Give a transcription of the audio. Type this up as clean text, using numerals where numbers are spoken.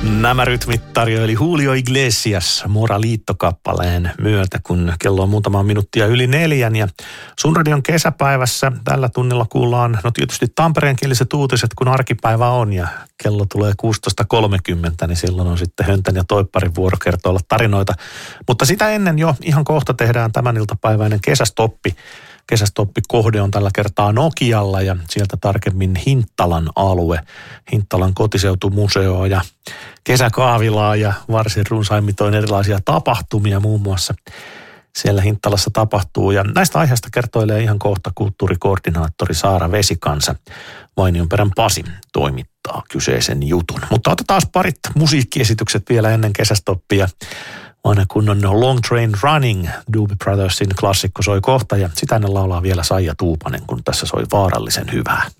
Nämä rytmit tarjoili Julio Iglesias Moralito-kappaleen myötä, kun kello on muutama minuuttia yli 4. Ja Sun Radion kesäpäivässä tällä tunnilla kuullaan tietysti tampereenkieliset uutiset, kun arkipäivä on ja kello tulee 16.30, niin silloin on sitten Höntän ja Toipparin vuoro kertoilla tarinoita. Mutta sitä ennen jo ihan kohta tehdään tämän iltapäiväinen kesästoppi. Kesästoppikohde on tällä kertaa Nokialla ja sieltä tarkemmin Hinttalan alue. Hinttalan kotiseutumuseo ja kesäkahvilaa ja varsin runsaimmitoin erilaisia tapahtumia muun muassa siellä Hinttalassa tapahtuu. Ja näistä aiheista kertoilee ihan kohta kulttuurikoordinaattori Saara Vesikansa. Vainionperän Pasi toimittaa kyseisen jutun. Mutta otetaan parit musiikkiesitykset vielä ennen kesästoppia. Vanha kunnon Long Train Running, Doobie Brothersin klassikko soi kohta ja sitä ennen laulaa vielä Saija Tuupanen, kun tässä soi Vaarallisen hyvää.